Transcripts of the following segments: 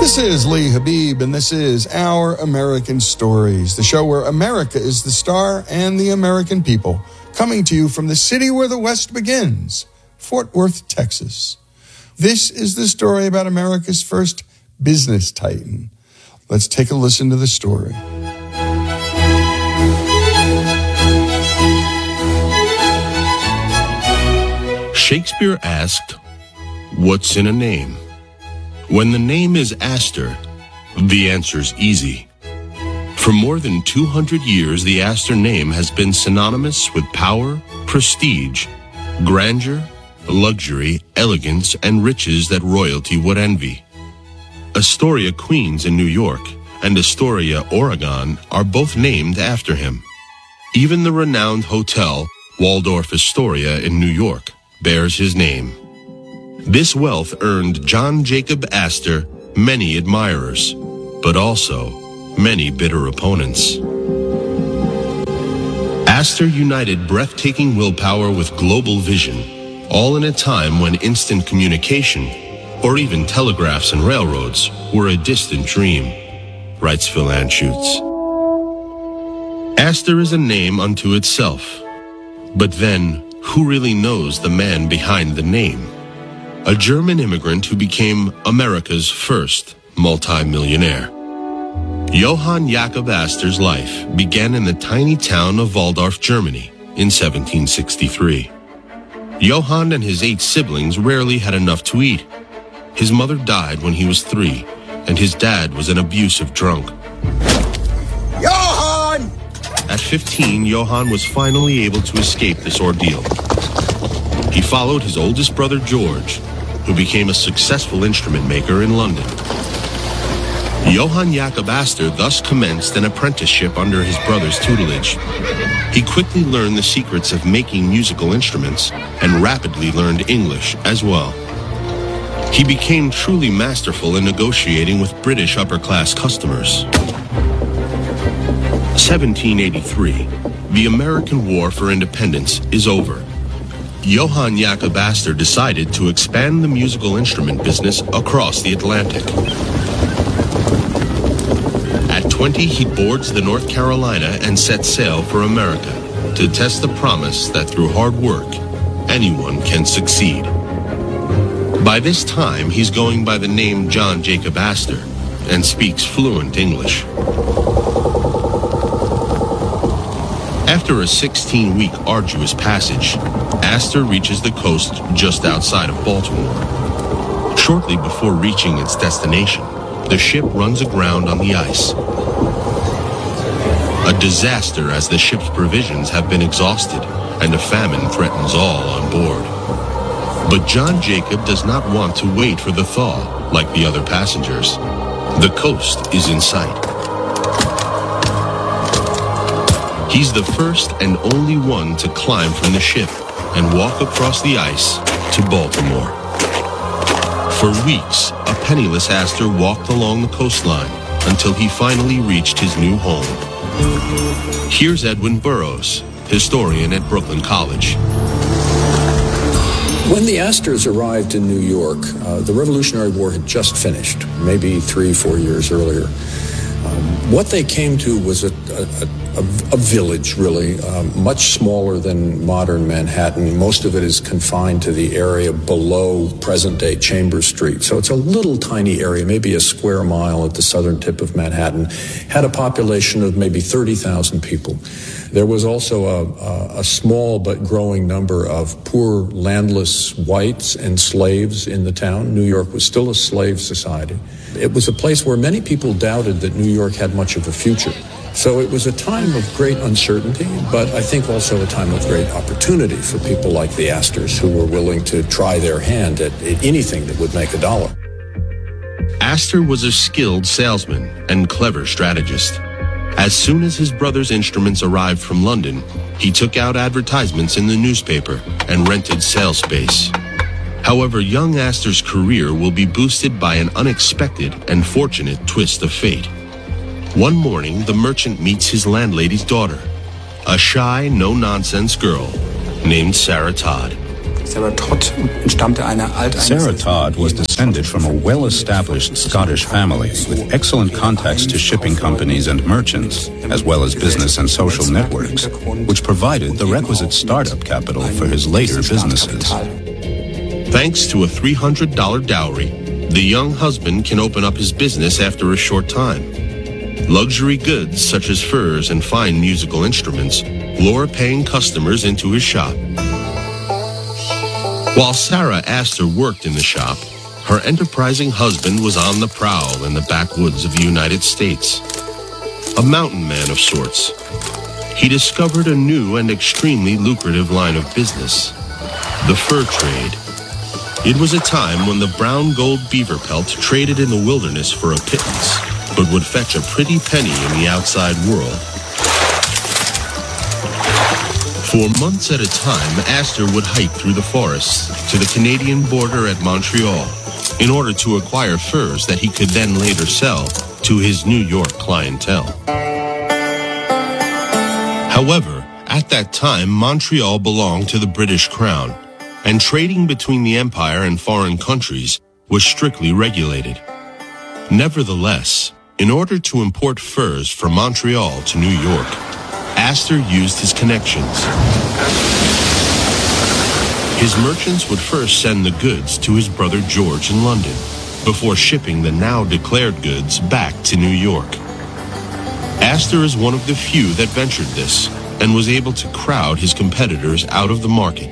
This is Lee Habib, and this is Our American Stories, the show where America is the star and the American people, coming to you from the city where the West begins, Fort Worth, Texas. This is the story about America's first business titan. Let's take a listen to the story. Shakespeare asked, "What's in a name?" When the name is Astor, the answer's easy. For more than 200 years, the Astor name has been synonymous with power, prestige, grandeur, luxury, elegance, and riches that royalty would envy. Astoria, Queens in New York and Astoria, Oregon are both named after him. Even the renowned hotel, Waldorf Astoria in New York, bears his name. This wealth earned John Jacob Astor many admirers, but also many bitter opponents. Astor united breathtaking willpower with global vision, all in a time when instant communication, or even telegraphs and railroads, were a distant dream, writes Phil Anschutz. Astor is a name unto itself, but then who really knows the man behind the name? A German immigrant who became America's first multi-millionaire. Johann Jakob Astor's life began in the tiny town of Waldorf, Germany in 1763. Johann and his 8 siblings rarely had enough to eat. His mother died when he was 3, and his dad was an abusive drunk. Johann! At 15, Johann was finally able to escape this ordeal. He followed his oldest brother George, who became a successful instrument maker in London. Johann Jakob Astor thus commenced an apprenticeship under his brother's tutelage. He quickly learned the secrets of making musical instruments and rapidly learned English as well. He became truly masterful in negotiating with British upper-class customers. 1783, the American War for Independence is over. Johann Jakob Astor decided to expand the musical instrument business across the Atlantic. At 20, he boards the North Carolina and sets sail for America to test the promise that through hard work, anyone can succeed. By this time, he's going by the name John Jacob Astor and speaks fluent English. After a 16-week arduous passage, Astor reaches the coast just outside of Baltimore. Shortly before reaching its destination, the ship runs aground on the ice. A disaster, as the ship's provisions have been exhausted and a famine threatens all on board. But John Jacob does not want to wait for the thaw like the other passengers. The coast is in sight. He's the first and only one to climb from the ship and walk across the ice to Baltimore. For weeks, a penniless Astor walked along the coastline until he finally reached his new home. Here's Edwin Burroughs, historian at Brooklyn College. When the Astors arrived in New York, the Revolutionary War had just finished, maybe 3-4 years earlier. What they came to was a village, really, much smaller than modern Manhattan. Most of it is confined to the area below present-day Chambers Street. So it's a little tiny area, maybe a square mile at the southern tip of Manhattan. Had a population of maybe 30,000 people. There was also a small but growing number of poor, landless whites and slaves in the town. New York was still a slave society. It was a place where many people doubted that New York had much of a future. So it was a time of great uncertainty, but I think also a time of great opportunity for people like the Astors who were willing to try their hand at anything that would make a dollar. Astor was a skilled salesman and clever strategist. As soon as his brother's instruments arrived from London, he took out advertisements in the newspaper and rented sales space. However, young Astor's career will be boosted by an unexpected and fortunate twist of fate. One morning, the merchant meets his landlady's daughter, a shy, no-nonsense girl named Sarah Todd. Sarah Todd was descended from a well-established Scottish family with excellent contacts to shipping companies and merchants, as well as business and social networks, which provided the requisite startup capital for his later businesses. Thanks to a $300 dowry, the young husband can open up his business after a short time. Luxury goods such as furs and fine musical instruments lure paying customers into his shop. While Sarah Astor worked in the shop, her enterprising husband was on the prowl in the backwoods of the United States. A mountain man of sorts, he discovered a new and extremely lucrative line of business, the fur trade. It was a time when the brown gold beaver pelt traded in the wilderness for a pittance, but would fetch a pretty penny in the outside world. For months at a time, Astor would hike through the forests to the Canadian border at Montreal in order to acquire furs that he could then later sell to his New York clientele. However, at that time, Montreal belonged to the British Crown, and trading between the empire and foreign countries was strictly regulated. Nevertheless, in order to import furs from Montreal to New York, Astor used his connections. His merchants would first send the goods to his brother George in London, before shipping the now declared goods back to New York. Astor is one of the few that ventured this, and was able to crowd his competitors out of the market.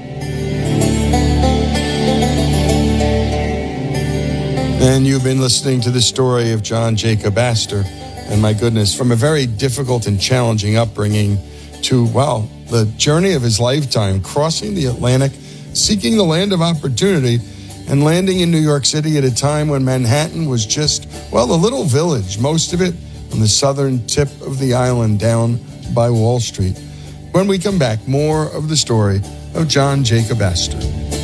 And you've been listening to the story of John Jacob Astor. And my goodness, from a very difficult and challenging upbringing to, wow, the journey of his lifetime, crossing the Atlantic, seeking the land of opportunity, and landing in New York City at a time when Manhattan was just, well, a little village, most of it on the southern tip of the island down by Wall Street. When we come back, more of the story of John Jacob Astor.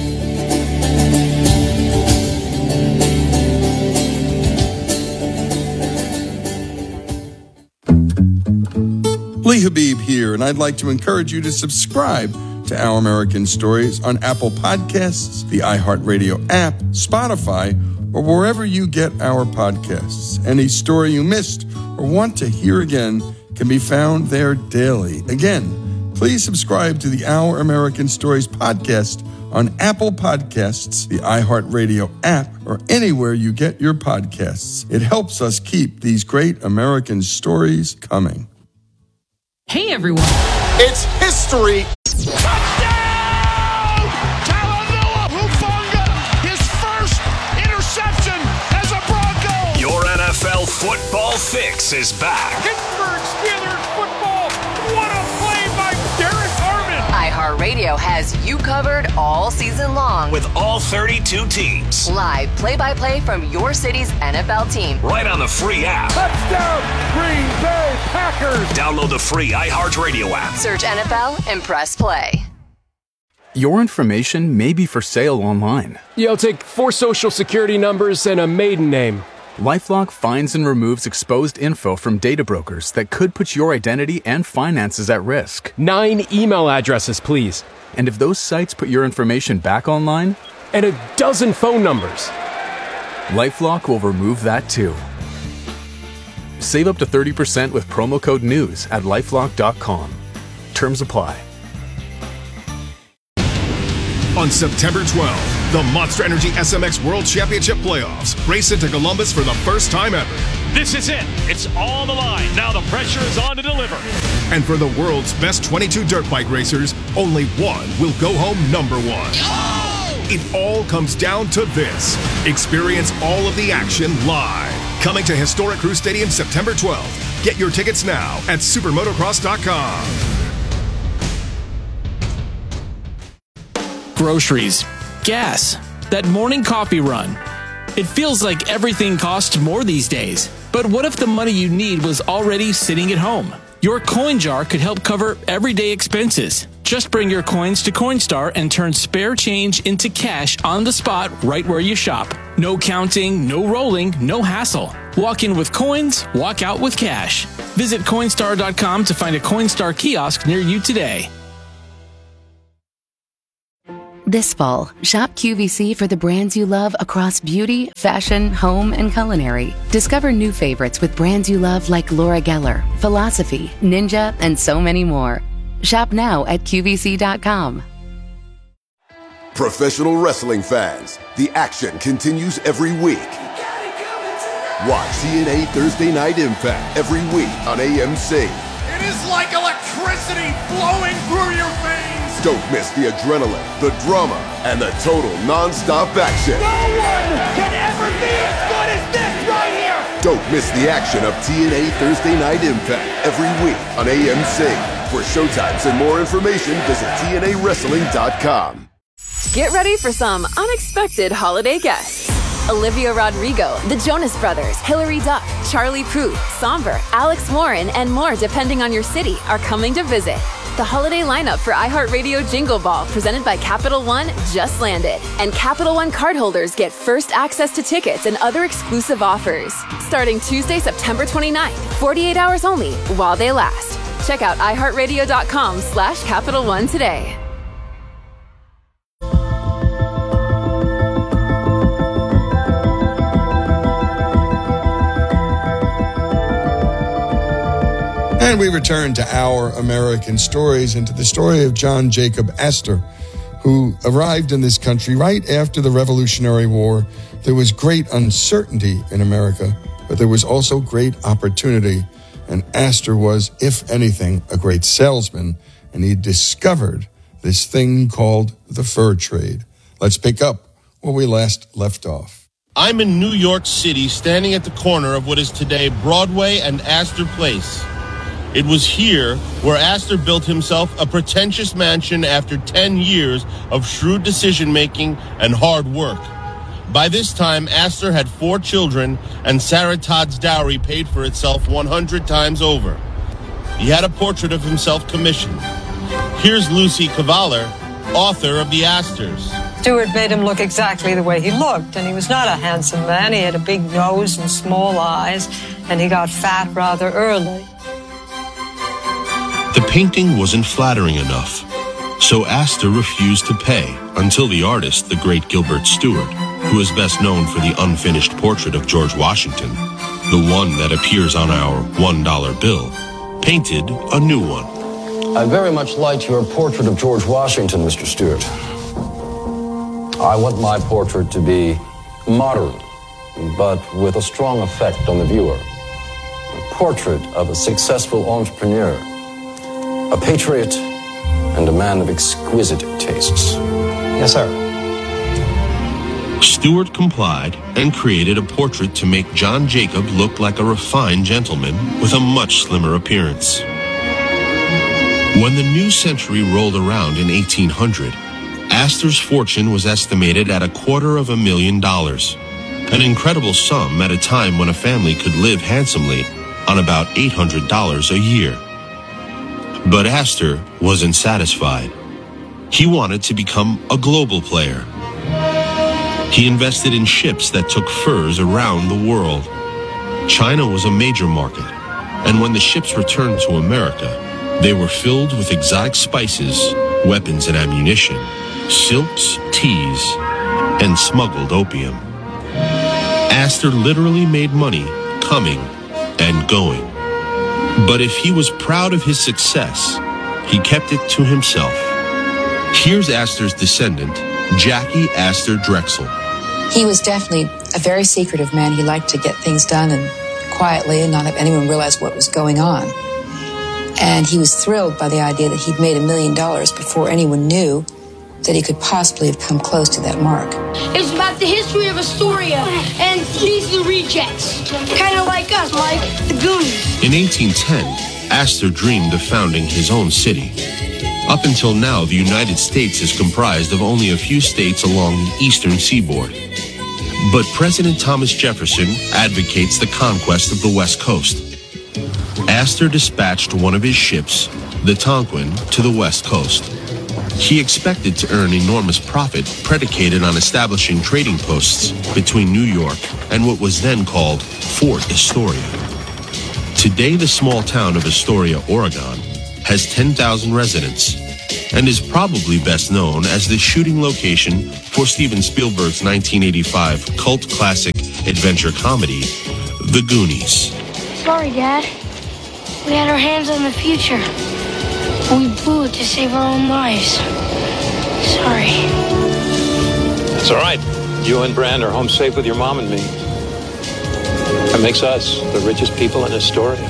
Lee Habib here, and I'd like to encourage you to subscribe to Our American Stories on Apple Podcasts, the iHeartRadio app, Spotify, or wherever you get our podcasts. Any story you missed or want to hear again can be found there daily. Again, please subscribe to the Our American Stories podcast on Apple Podcasts, the iHeartRadio app, or anywhere you get your podcasts. It helps us keep these great American stories coming. Hey, everyone. It's history. Touchdown! Talanoa Hufanga, his first interception as a Bronco. Your NFL football fix is back. Pittsburgh Steelers football. What a play by Derek Harmon. iHeartRadio has you covered all season long. With all 32 teams. Live play-by-play from your city's NFL team. Right on the free app. Touchdown, Green Bay Packers. Download the free iHeartRadio app. Search NFL and press play. Your information may be for sale online. I'll take 4 social security numbers and a maiden name. LifeLock finds and removes exposed info from data brokers that could put your identity and finances at risk. 9 email addresses, please. And if those sites put your information back online? And a dozen phone numbers. LifeLock will remove that too. Save up to 30% with promo code NEWS at LifeLock.com. Terms apply. On September 12th, the Monster Energy SMX World Championship Playoffs race into Columbus for the first time ever. This is it. It's all on the line. Now the pressure is on to deliver. And for the world's best 22 dirt bike racers, only one will go home number 1. Oh! It all comes down to this. Experience all of the action live. Coming to Historic Crew Stadium September 12th. Get your tickets now at supermotocross.com. Groceries, gas, that morning coffee run. It feels like everything costs more these days. But what if the money you need was already sitting at home? Your coin jar could help cover everyday expenses. Just bring your coins to Coinstar and turn spare change into cash on the spot right where you shop. No counting, no rolling, no hassle. Walk in with coins, walk out with cash. Visit Coinstar.com to find a Coinstar kiosk near you today. This fall, shop QVC for the brands you love across beauty, fashion, home, and culinary. Discover new favorites with brands you love like Laura Geller, Philosophy, Ninja, and so many more. Shop now at QVC.com. Professional wrestling fans, the action continues every week. Watch TNA Thursday Night Impact every week on AMC. It is like electricity flowing through your veins. Don't miss the adrenaline, the drama, and the total non-stop action. No one can ever be as good as this right here. Don't miss the action of TNA Thursday Night Impact every week on AMC. For showtimes and more information, visit TNAWrestling.com. Get ready for some unexpected holiday guests. Olivia Rodrigo, the Jonas Brothers, Hilary Duff, Charlie Puth, Somber, Alex Warren, and more depending on your city are coming to visit. The holiday lineup for iHeartRadio Jingle Ball presented by Capital One just landed. And Capital One cardholders get first access to tickets and other exclusive offers. Starting Tuesday, September 29th, 48 hours only while they last. Check out iHeartRadio.com/Capital One today. And we return to Our American Stories and to the story of John Jacob Astor, who arrived in this country right after the Revolutionary War. There was great uncertainty in America, but there was also great opportunity. And Astor was, if anything, a great salesman, and he discovered this thing called the fur trade. Let's pick up where we last left off. I'm in New York City, standing at the corner of what is today Broadway and Astor Place. It was here where Astor built himself a pretentious mansion after 10 years of shrewd decision-making and hard work. By this time, Astor had 4 children, and Sarah Todd's dowry paid for itself 100 times over. He had a portrait of himself commissioned. Here's Lucy Cavallo, author of The Astors. Stewart made him look exactly the way he looked, and he was not a handsome man. He had a big nose and small eyes, and he got fat rather early. The painting wasn't flattering enough, so Astor refused to pay until the artist, the great Gilbert Stuart, who is best known for the unfinished portrait of George Washington, the one that appears on our $1 bill, painted a new one. I very much liked your portrait of George Washington, Mr. Stewart. I want my portrait to be modern, but with a strong effect on the viewer. A portrait of a successful entrepreneur, a patriot, and a man of exquisite tastes. Yes, sir. Stewart complied and created a portrait to make John Jacob look like a refined gentleman with a much slimmer appearance. When the new century rolled around in 1800, Astor's fortune was estimated at $250,000, an incredible sum at a time when a family could live handsomely on about $800 a year. But Astor wasn't satisfied. He wanted to become a global player. He invested in ships that took furs around the world. China was a major market, and when the ships returned to America, they were filled with exotic spices, weapons and ammunition, silks, teas, and smuggled opium. Astor literally made money coming and going. But if he was proud of his success, he kept it to himself. Here's Astor's descendant, Jackie Astor Drexel. He was definitely a very secretive man. He liked to get things done and quietly and not have anyone realize what was going on. And he was thrilled by the idea that he'd made $1 million before anyone knew that he could possibly have come close to that mark. It's about the history of Astoria and these are the rejects. Kind of like us, Mike, the Goonies. In 1810, Astor dreamed of founding his own city. Up until now, the United States is comprised of only a few states along the eastern seaboard. But President Thomas Jefferson advocates the conquest of the West Coast. Astor dispatched one of his ships, the Tonquin, to the West Coast. He expected to earn enormous profit predicated on establishing trading posts between New York and what was then called Fort Astoria. Today, the small town of Astoria, Oregon, has 10,000 residents. and is probably best known as the shooting location for Steven Spielberg's 1985 cult classic adventure comedy, The Goonies. Sorry, Dad. We had our hands on the future. We blew it to save our own lives. Sorry. It's all right. You and Brand are home safe with your mom and me. That makes us the richest people in Astoria.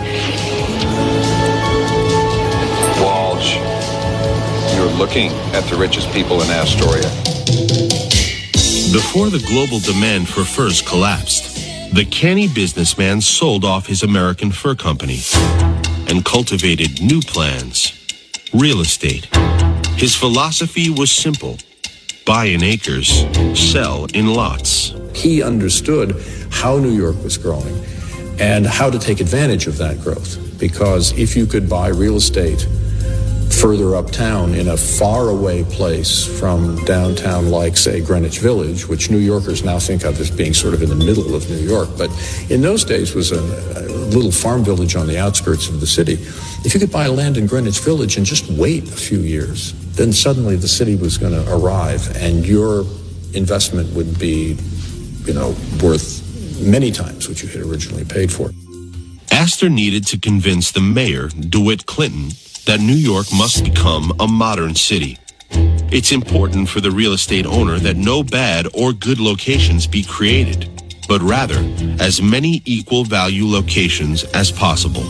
Walsh, you're looking at the richest people in Astoria. Before the global demand for furs collapsed, the canny businessman sold off his American Fur Company and cultivated new plans. Real estate. His philosophy was simple. Buy in acres, sell in lots. He understood how New York was growing and how to take advantage of that growth. Because if you could buy real estate further uptown in a faraway place from downtown, like, say, Greenwich Village, which New Yorkers now think of as being sort of in the middle of New York, but in those days was a little farm village on the outskirts of the city. If you could buy land in Greenwich Village and just wait a few years, then suddenly the city was going to arrive and your investment would be, worth many times what you had originally paid for. Astor needed to convince the mayor, DeWitt Clinton, that New York must become a modern city. It's important for the real estate owner that no bad or good locations be created, but rather as many equal value locations as possible.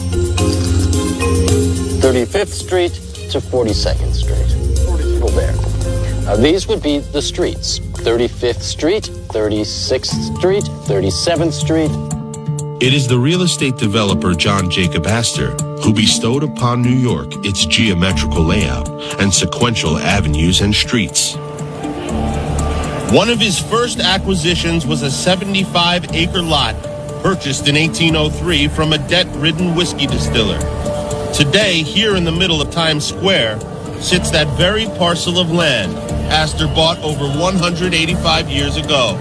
35th Street to 42nd Street. There. These would be the streets. 35th Street, 36th Street, 37th Street. It is the real estate developer John Jacob Astor who bestowed upon New York its geometrical layout and sequential avenues and streets. One of his first acquisitions was a 75-acre lot purchased in 1803 from a debt-ridden whiskey distiller. Today, here in the middle of Times Square, sits that very parcel of land Astor bought over 185 years ago.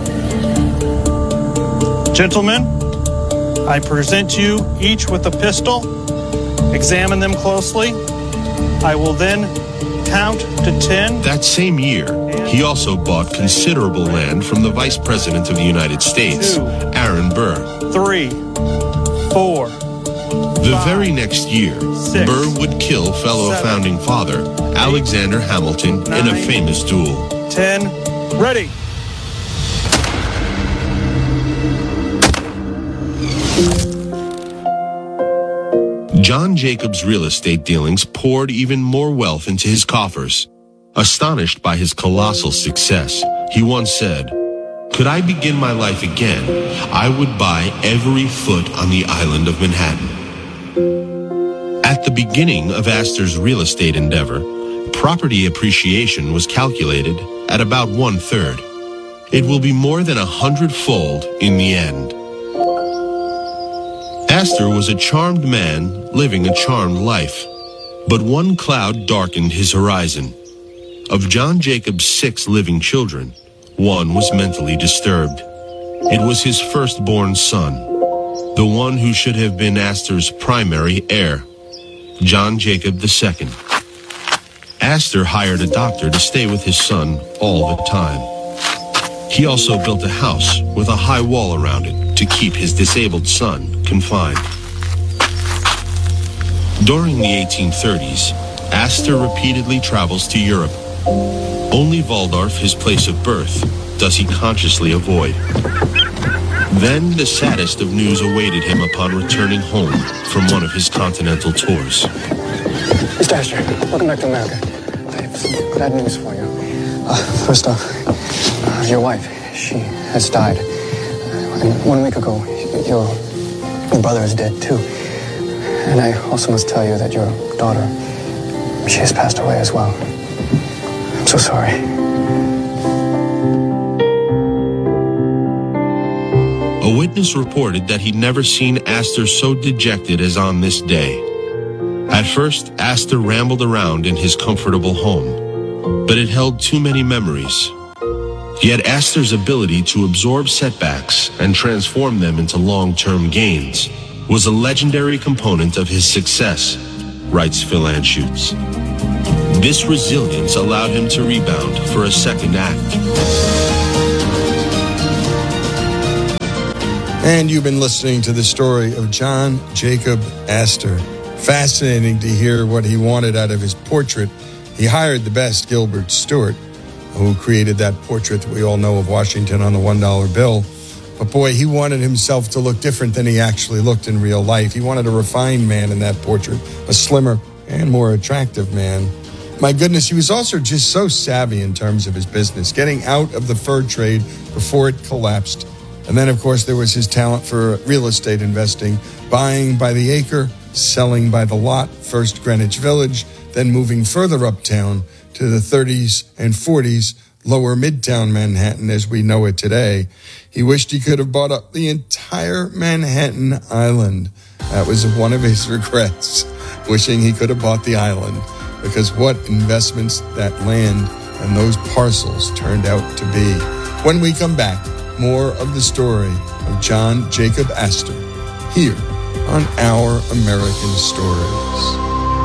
Gentlemen, I present you each with a pistol. Examine them closely. I will then count to 10. That same year, he also bought considerable land from the Vice President of the United States, Aaron Burr. 3, 4. The very next year, 6, Burr would kill fellow 7, founding father, Alexander Hamilton, 9, in a famous duel. 10. Ready. John Jacob's real estate dealings poured even more wealth into his coffers. Astonished by his colossal success, he once said, "Could I begin my life again, I would buy every foot on the island of Manhattan." At the beginning of Astor's real estate endeavor, property appreciation was calculated at about 1/3. It will be more than 100-fold in the end. Astor was a charmed man living a charmed life, but one cloud darkened his horizon. Of John Jacob's 6 living children, one was mentally disturbed. It was his firstborn son, the one who should have been Astor's primary heir, John Jacob II. Astor hired a doctor to stay with his son all the time. He also built a house with a high wall around it to keep his disabled son confined. During the 1830s, Astor repeatedly travels to Europe. Only Waldorf, his place of birth, does he consciously avoid. Then the saddest of news awaited him upon returning home from one of his continental tours. Mr. Astor, welcome back to America. I have some bad news for you. First off, your wife, she has died. And 1 week ago, your brother is dead too. And I also must tell you that your daughter, she has passed away as well. I'm so sorry. A witness reported that he'd never seen Astor so dejected as on this day. At first, Astor rambled around in his comfortable home, but it held too many memories. Yet Astor's ability to absorb setbacks and transform them into long-term gains was a legendary component of his success, writes Phil Anschutz. This resilience allowed him to rebound for a second act. And you've been listening to the story of John Jacob Astor. Fascinating to hear what he wanted out of his portrait. He hired the best, Gilbert Stuart, who created that portrait that we all know of Washington on the $1 bill. But boy, he wanted himself to look different than he actually looked in real life. He wanted a refined man in that portrait, a slimmer and more attractive man. My goodness, he was also just so savvy in terms of his business, getting out of the fur trade before it collapsed. And then, of course, there was his talent for real estate investing, buying by the acre, selling by the lot, first Greenwich Village, then moving further uptown to the 30s and 40s, lower Midtown Manhattan as we know it today. He wished he could have bought up the entire Manhattan Island. That was one of his regrets, wishing he could have bought the island, because what investments that land and those parcels turned out to be. When we come back, more of the story of John Jacob Astor here on Our American Stories.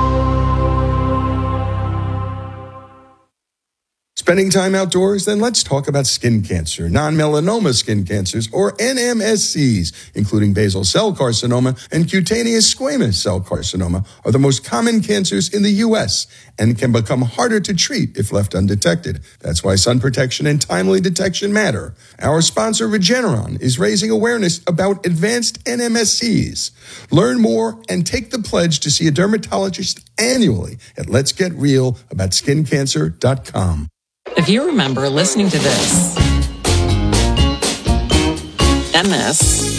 Spending time outdoors? Then let's talk about skin cancer. Non-melanoma skin cancers, or NMSCs, including basal cell carcinoma and cutaneous squamous cell carcinoma, are the most common cancers in the U.S. and can become harder to treat if left undetected. That's why sun protection and timely detection matter. Our sponsor, Regeneron, is raising awareness about advanced NMSCs. Learn more and take the pledge to see a dermatologist annually at letsgetrealaboutSkinCancer.com. If you remember listening to this, and this,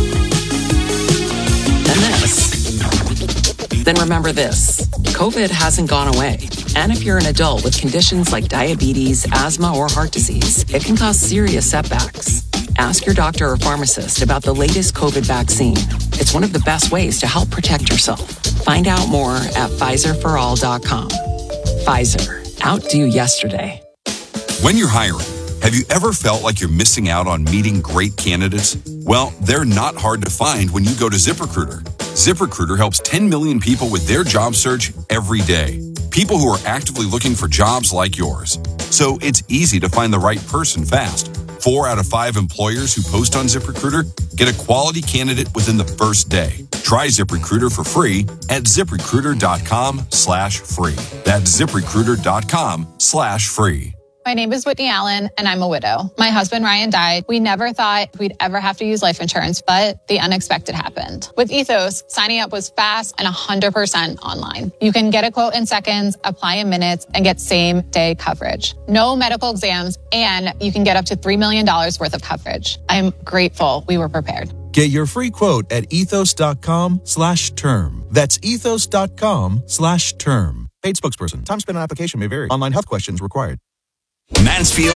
and this, then remember this. COVID hasn't gone away. And if you're an adult with conditions like diabetes, asthma, or heart disease, it can cause serious setbacks. Ask your doctor or pharmacist about the latest COVID vaccine. It's one of the best ways to help protect yourself. Find out more at PfizerForAll.com. Pfizer. Outdo yesterday. When you're hiring, have you ever felt like you're missing out on meeting great candidates? Well, they're not hard to find when you go to ZipRecruiter. ZipRecruiter helps 10 million people with their job search every day. People who are actively looking for jobs like yours. So it's easy to find the right person fast. 4 out of 5 employers who post on ZipRecruiter get a quality candidate within the first day. Try ZipRecruiter for free at ZipRecruiter.com/free. That's ZipRecruiter.com/free. My name is Whitney Allen, and I'm a widow. My husband, Ryan, died. We never thought we'd ever have to use life insurance, but the unexpected happened. With Ethos, signing up was fast and 100% online. You can get a quote in seconds, apply in minutes, and get same-day coverage. No medical exams, and you can get up to $3 million worth of coverage. I'm grateful we were prepared. Get your free quote at ethos.com/term. That's ethos.com/term. Paid spokesperson. Time spent on application may vary. Online health questions required. Mansfield.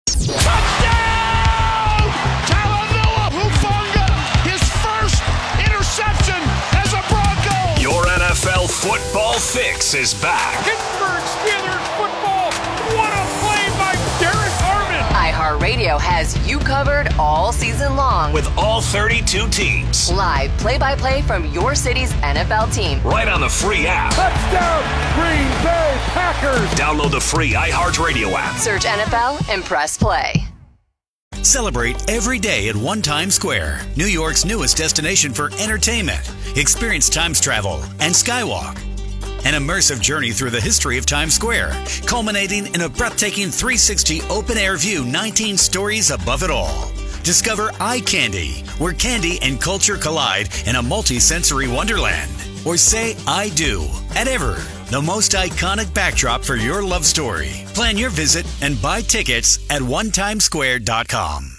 Touchdown! Talanoa Hufanga, his first interception as a Bronco. Your NFL football fix is back. Pittsburgh Steelers football. What a play by Derek Armand. iHeartRadio has you covered all season long With all 32 teams. live play-by-play from your city's NFL team. Right on the free app. Touchdown, Green Bay Packers. Download the free iHeartRadio app. Search NFL and press play. Celebrate every day at One Times Square, New York's newest destination for entertainment. Experience Times Travel and Skywalk. An immersive journey through the history of Times Square, culminating in a breathtaking 360 open-air view, 19 stories above it all. Discover Eye Candy, where candy and culture collide in a multi-sensory wonderland. Or say I do at Ever, the most iconic backdrop for your love story. Plan your visit and buy tickets at onetimesquare.com.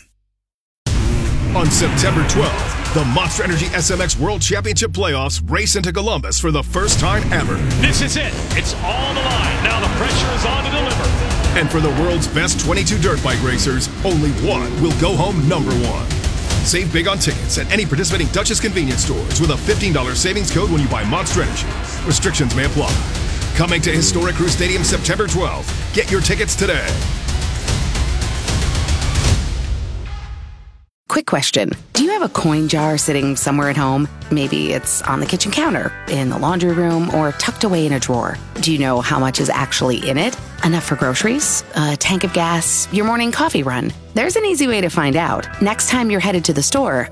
On September 12th, the Monster Energy SMX World Championship Playoffs race into Columbus for the first time ever. This is it. It's all on the line. Now the pressure is on to deliver. And for the world's best 22 dirt bike racers, only one will go home number one. Save big on tickets at any participating Duchess convenience stores with a $15 savings code when you buy Monster Energy. Restrictions may apply. Coming to Historic Crew Stadium September 12th. Get your tickets today. Quick question. Do you have a coin jar sitting somewhere at home? Maybe it's on the kitchen counter, in the laundry room, or tucked away in a drawer. Do you know how much is actually in it? Enough for groceries, a tank of gas, your morning coffee run? There's an easy way to find out. Next time you're headed to the store,